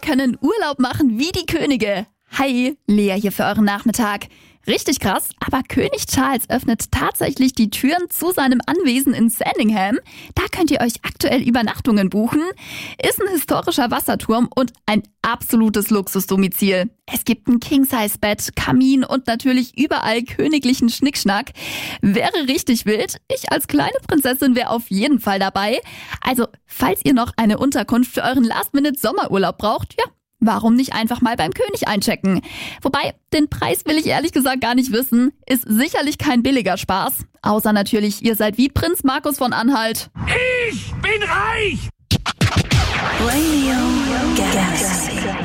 können Urlaub machen wie die Könige. Hi, Lea hier für euren Nachmittag. Richtig krass, aber König Charles öffnet tatsächlich die Türen zu seinem Anwesen in Sandringham. Da könnt ihr euch aktuell Übernachtungen buchen. Ist ein historischer Wasserturm und ein absolutes Luxusdomizil. Es gibt ein King-Size-Bett, Kamin und natürlich überall königlichen Schnickschnack. Wäre richtig wild. Ich als kleine Prinzessin wäre auf jeden Fall dabei. Also, falls ihr noch eine Unterkunft für euren Last-Minute-Sommerurlaub braucht, ja, warum nicht einfach mal beim König einchecken? Wobei, den Preis will ich ehrlich gesagt gar nicht wissen. Ist sicherlich kein billiger Spaß. Außer natürlich, ihr seid wie Prinz Markus von Anhalt. Ich bin reich! Radio Galaxy.